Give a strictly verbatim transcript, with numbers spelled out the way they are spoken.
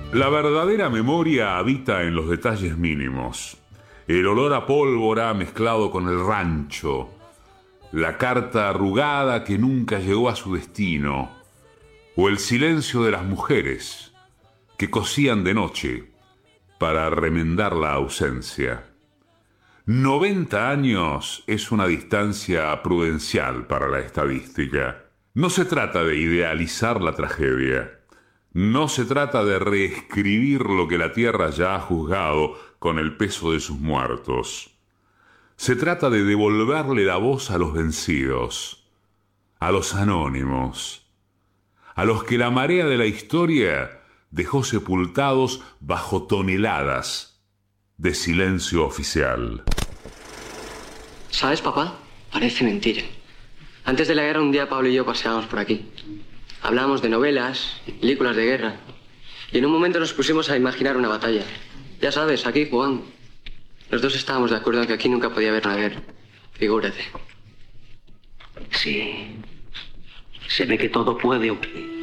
La verdadera memoria habita en los detalles mínimos. El olor a pólvora mezclado con el rancho, la carta arrugada que nunca llegó a su destino, o el silencio de las mujeres que cosían de noche para remendar la ausencia. noventa años es una distancia prudencial para la estadística. No se trata de idealizar la tragedia. No se trata de reescribir lo que la tierra ya ha juzgado con el peso de sus muertos. Se trata de devolverle la voz a los vencidos, a los anónimos, a los que la marea de la historia dejó sepultados bajo toneladas de silencio oficial. ¿Sabes, papá? Parece mentira. Antes de la guerra, un día Pablo y yo paseábamos por aquí. Hablábamos de novelas y películas de guerra. Y en un momento nos pusimos a imaginar una batalla. Ya sabes, aquí jugando. Los dos estábamos de acuerdo en que aquí nunca podía haber una guerra. Figúrate. Sí. Se ve que todo puede ocurrir.